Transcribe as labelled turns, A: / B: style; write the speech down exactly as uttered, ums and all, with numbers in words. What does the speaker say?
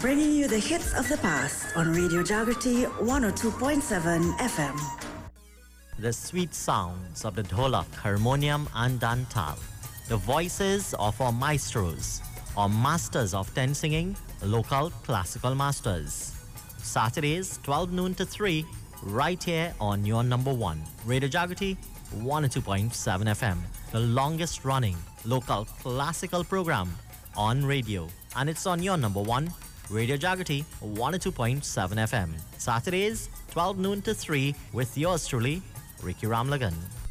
A: bringing you the hits of the past on Radio Jagrati one oh two point seven F M.
B: The sweet sounds of the dholak, harmonium and dantal, the voices of our maestros, our masters of ten singing, local classical masters. Saturdays, twelve noon to three, right here on your number one, Radio Jagrati one oh two point seven F M, the longest running local classical program on radio. And it's on your number one, Radio Jagrati one oh two point seven F M. Saturdays, twelve noon to three, with yours truly, Ricky Ramlagan.